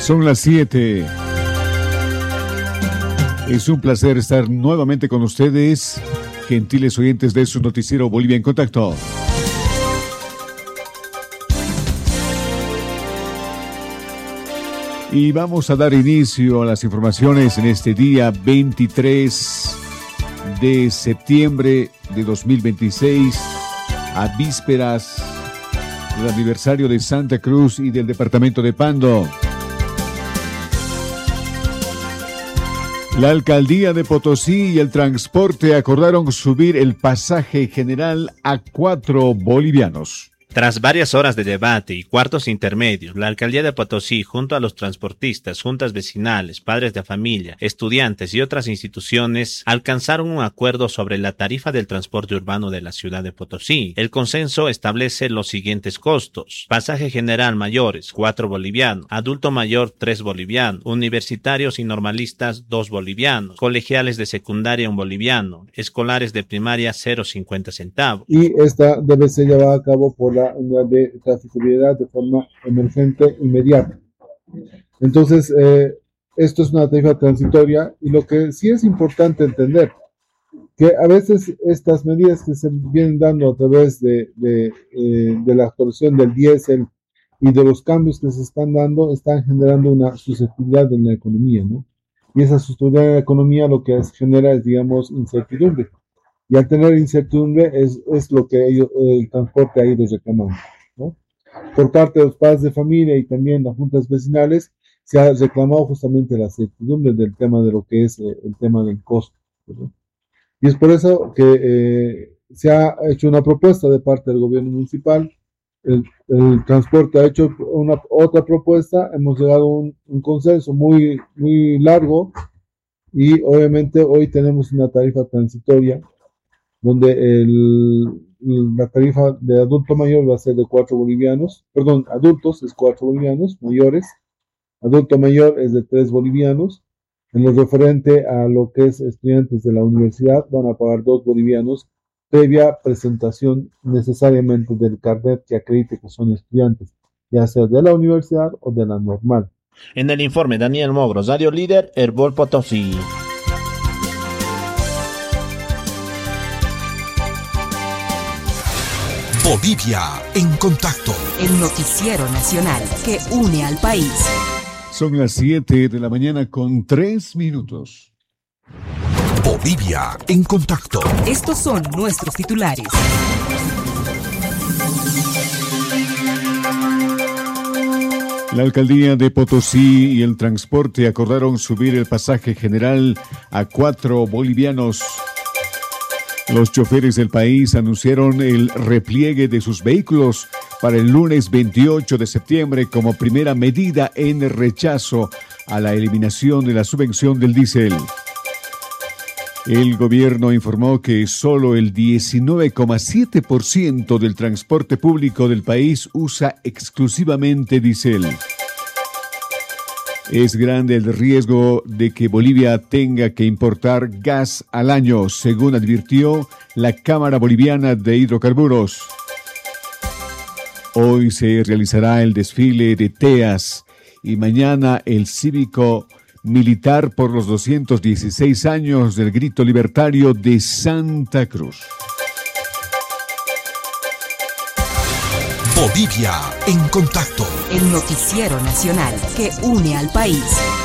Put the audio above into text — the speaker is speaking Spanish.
Son las 7. Es un placer estar nuevamente con ustedes, gentiles oyentes de su noticiero Bolivia en Contacto. Y vamos a dar inicio a las informaciones en este día 23 de septiembre de 2026, a vísperas del aniversario de Santa Cruz y del departamento de Pando. La alcaldía de Potosí y el transporte acordaron subir el pasaje general a 4 bolivianos. Tras varias horas de debate y cuartos intermedios, la alcaldía de Potosí, junto a los transportistas, juntas vecinales, padres de familia, estudiantes y otras instituciones, alcanzaron un acuerdo sobre la tarifa del transporte urbano de la ciudad de Potosí. El consenso establece los siguientes costos: pasaje general mayores, 4 bolivianos, adulto mayor, 3 bolivianos, universitarios y normalistas, 2 bolivianos, colegiales de secundaria, 1 boliviano, escolares de primaria, 0,50 centavos. Y esta debe ser llevada a cabo por la unidad de trazabilidad de forma emergente inmediata. Entonces, esto es una tarifa transitoria, y lo que sí es importante entender, que a veces estas medidas que se vienen dando a través de la actualización del diésel y de los cambios que se están dando, están generando una susceptibilidad en la economía, ¿no? Y esa susceptibilidad en la economía lo que genera es, digamos, incertidumbre. Y al tener incertidumbre es lo que el transporte ha ido reclamando, ¿no? Por parte de los padres de familia y también las juntas vecinales se ha reclamado justamente la certidumbre del tema de lo que es el tema del costo, ¿no? Y es por eso que se ha hecho una propuesta de parte del gobierno municipal. El transporte ha hecho otra propuesta. Hemos llegado a un consenso muy, muy largo, y obviamente hoy tenemos una tarifa transitoria donde la tarifa de adulto mayor va a ser de 4 bolivianos, perdón, adultos es 4 bolivianos, mayores, adulto mayor es de 3 bolivianos. En lo referente a lo que es estudiantes de la universidad, van a pagar 2 bolivianos, previa presentación necesariamente del carnet que acredite que son estudiantes, ya sea de la universidad o de la normal. En el informe, Daniel Mogros, Radio Líder, Herbol Potosí. Bolivia en Contacto. El noticiero nacional que une al país. Son las 7 de la mañana con 3 minutos. Bolivia en Contacto. Estos son nuestros titulares. La alcaldía de Potosí y el transporte acordaron subir el pasaje general a 4 bolivianos. Los choferes del país anunciaron el repliegue de sus vehículos para el lunes 28 de septiembre como primera medida en rechazo a la eliminación de la subvención del diésel. El gobierno informó que solo el 19,7% del transporte público del país usa exclusivamente diésel. Es grande el riesgo de que Bolivia tenga que importar gas al año, según advirtió la Cámara Boliviana de Hidrocarburos. Hoy se realizará el desfile de TEAS y mañana el cívico militar por los 216 años del grito libertario de Santa Cruz. Bolivia en Contacto. El noticiero nacional que une al país.